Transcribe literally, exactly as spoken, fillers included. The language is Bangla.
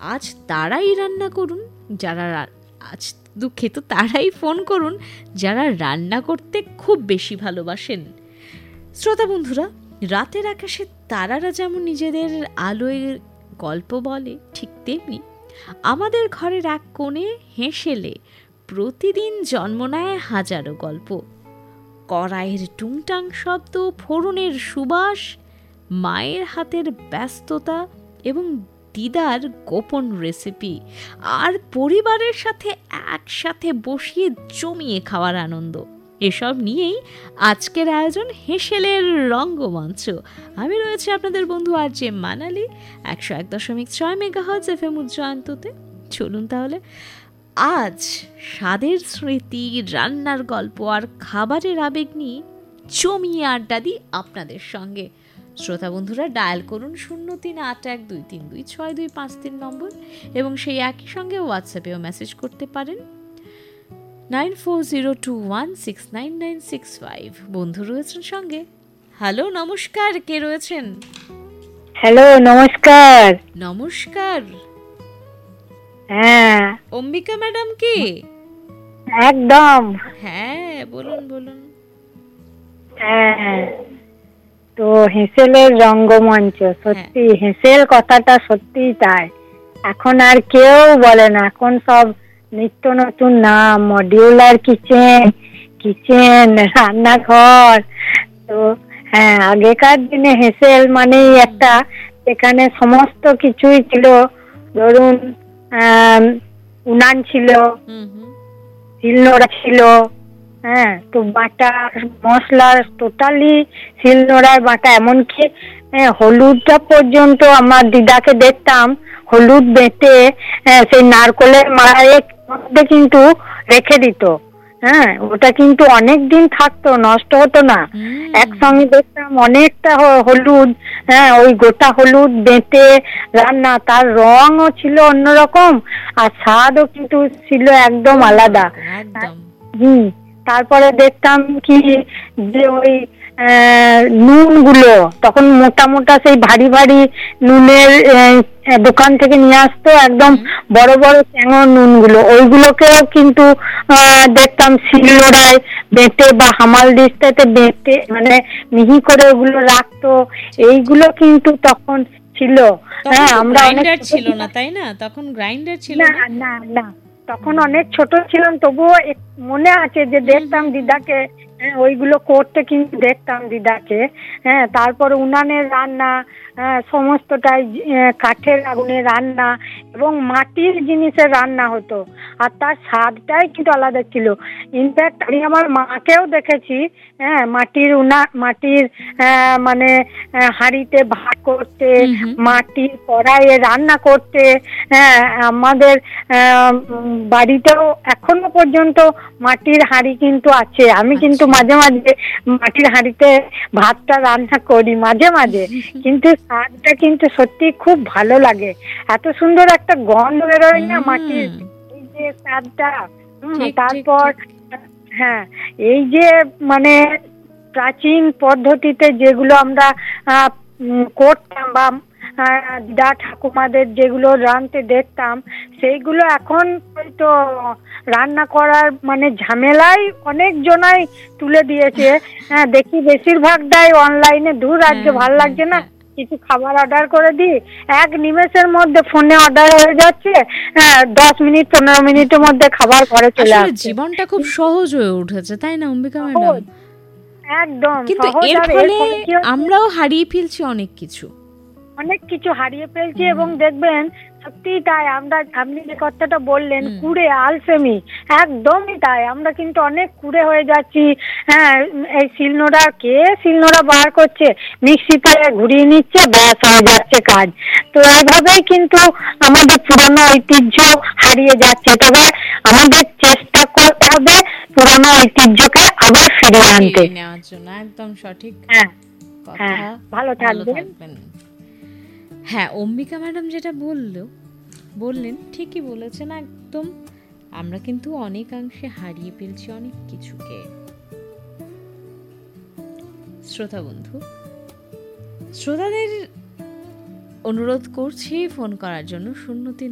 আজ তারাই রান্না করুন যারা আজ দুঃখিত তারাই ফোন করুন যারা রান্না করতে খুব বেশি ভালোবাসেন। শ্রোতা বন্ধুরা, রাতের আকাশে তারারা যেমন নিজেদের আলোয় গল্প বলে, ঠিক তেমনি আমাদের ঘরের এক কোণে হেসেলে প্রতিদিন জন্ম নেয় হাজারো গল্প। কড়াইয়ের টুংটাং শব্দ, ফোড়নের সুবাস, মায়ের হাতের ব্যস্ততা এবং দিদার গোপন রেসিপি, আর পরিবারের সাথে একসাথে বসিয়ে জমিয়ে খাওয়ার আনন্দ, এসব নিয়েই আজকের আয়োজন হেসেলের রঙ্গমঞ্চ। আমি রয়েছে আপনাদের বন্ধু আর জে মানালি, একশো এক দশমিক ছয় মেগাহার্টজ এফ এম উজ্জয়ন্ততে। চলুন তাহলে আজ স্বাদের স্মৃতি, রান্নার গল্প আর খাবারের আবেগ নিয়ে জমিয়ে আড্ডা দিই আপনাদের সঙ্গে। শ্রোতা বন্ধুরা, ডায়াল করুন শূন্য তিন আট এক দুই তিন দুই ছয় দুই পাঁচ তিন নম্বর, এবং সেই একই সঙ্গে হোয়াটসঅ্যাপেও মেসেজ করতে পারেন nine four zero two one six nine nine six five. বন্ধু রয়েছেন সঙ্গে। হ্যালো, নমস্কার, কে রয়েছেন? হ্যালো, নমস্কার। নমস্কার। হ্যাঁ, অম্বিকা ম্যাডাম কি? একদম। হ্যাঁ, বলুন বলুন। হ্যাঁ, তো হেসেলের রঙ্গমঞ্চ, সত্যি হেসেল কথাটা সত্যিই তাই। এখন আর কেউ বলে না, এখন সব নিত্য নতুন নাম, মডিউলার কিচেন, কিচেন রান্নাঘর। তো হ্যাঁ, আগেকার দিনে হেসেল মানেই একটা, এখানে সমস্ত কিছুই ছিল। ধরুন উনান ছিল, শিলনোড়া ছিল, হ্যাঁ, তো বাটা মশলা টোটালি শিলনোড়ায় বাটা। এমনকি হলুদটা পর্যন্ত আমার দিদাকে দেখতাম হলুদ বেটে সেই নারকলের মায়ের মধ্যে কিন্তু রেখে দিত। হ্যাঁ, ওটা কিন্তু অনেক দিন থাকতো, নষ্ট হতো না। একসঙ্গে দেখতাম অনেকটা হলুদ, হ্যাঁ, ওই গোটা হলুদ বেটে রান্না, তার রঙও ছিল অন্যরকম আর স্বাদও কিন্তু ছিল একদম আলাদা। হুম, তারপরে দেখতাম কি যে ওই নুন গুলো তখন মোটা মোটা সেই ভারী ভারী নুনের দোকান থেকে নিয়ে আসতো, একদম বড় বড় চ্যাঙো নুন গুলো, ওইগুলোকেও কিন্তু দেখতাম শিলনোড়ায় বেটে বা হামাল দিস্তাতে বেটে মানে মিহি করে ওগুলো রাখতো। এইগুলো কিন্তু তখন ছিল। হ্যাঁ, আমরা গ্রাইন্ডার ছিল না, তাই না? তখন গ্রাইন্ডার ছিল না। না না, তখন অনেক ছোট ছিলাম, তবুও মনে আছে যে দেখতাম দিদাকে ওইগুলো করতে, কিন্তু দেখতাম দিদাকে। হ্যাঁ, তারপর উনানের রান্না, সমস্তটাই কাঠের আগুনে রান্না এবং মাটির জিনিসের রান্না হতো, আর তার স্বাদটাই কিন্তু আলাদা ছিল। ইনফ্যাক্ট আমি আমার মাকেও দেখেছি, হ্যাঁ, মাটির উনা মাটির মানে হাঁড়িতে ভাত করতে, মাটির কড়াইয়ে রান্না করতে। হ্যাঁ, আমাদের বাড়িতেও এখনো পর্যন্ত মাটির হাঁড়ি কিন্তু আছে। আমি কিন্তু মাঝে মাঝে মাটির হাঁড়িতে ভাতটা রান্না করি মাঝে মাঝে, কিন্তু স্বাদটা কিন্তু সত্যি খুব ভালো লাগে। এত সুন্দর একটা গন্ধ বেরোয় না মাটির, এই যে স্বাদটা। তারপর হ্যাঁ, এই যে মানে প্রাচীন পদ্ধতিতে যেগুলো আমরা করতাম বা দিদা ঠাকুমাদের যেগুলো রাঁধতে দেখতাম, সেইগুলো এখন হয়তো রান্না করার মানে ঝামেলাই অনেক জনাই তুলে দিয়েছে। হ্যাঁ, দেখি বেশিরভাগটাই অনলাইনে, দূর আজকে ভাল লাগছে না, কিছু খাবার অর্ডার করে দিই, এক নিমেষের মধ্যে ফোনে অর্ডার হয়ে যাচ্ছে, হ্যাঁ, দশ মিনিট পনেরো মিনিটের মধ্যে খাবার ঘরে চলে আসছে। জীবনটা খুব সহজ হয়ে উঠেছে, তাই না অম্বিকা ম্যাডাম? একদম। কিন্তু এর ফলে আমরাও হারিয়ে ফেলছি অনেক কিছু, অনেক কিছু হারিয়ে ফেলছি। এবং দেখবেন সত্যিই তাই, আমরা আপনি যে কথাটা বললেন কুড়ে আলসেমি, একদমই তাই। আমরা কিন্তু অনেক কুড়ে হয়ে যাচ্ছি। হ্যাঁ, এই শিলনোড়া, কে শিলনোড়া বার করছে, মিক্সিতে ঘুরিয়ে নিচ্ছে, ব্যাস হয়ে যাচ্ছে কাজ। তো এইভাবেই কিন্তু আমাদের পুরনো ঐতিহ্য হারিয়ে যাচ্ছে। তবে আমাদের চেষ্টা করতে হবে পুরনো ঐতিহ্যকে আবার ফিরিয়ে আনতে নেওয়ার জন্য। একদম সঠিক। হ্যাঁ হ্যাঁ, ভালো থাকবেন। হ্যাঁ, অম্বিকা ম্যাডাম যেটা বললো বললেন ঠিকই বলেছেন একদম। আমরা কিন্তু অনেকাংশে হারিয়ে ফেলছি অনেক কিছুকে। শ্রোতা বন্ধু, শ্রোতাদের অনুরোধ করছি ফোন করার জন্য শূন্য তিন